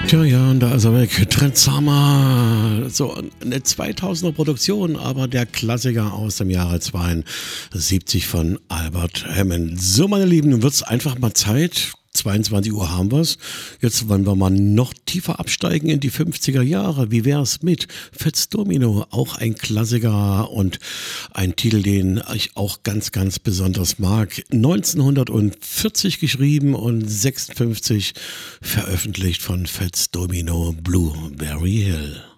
Tja, ja, und da ist er weg. Trent Summer. So eine 2000er Produktion, aber der Klassiker aus dem Jahre 72 von Albert Hammond. So, meine Lieben, nun wird's einfach mal Zeit. 22 Uhr haben wir's. Jetzt wollen wir mal noch tiefer absteigen in die 50er Jahre. Wie wär's mit Fats Domino? Auch ein Klassiker und ein Titel, den ich auch ganz, ganz besonders mag. 1940 geschrieben und 56 veröffentlicht von Fats Domino, Blueberry Hill.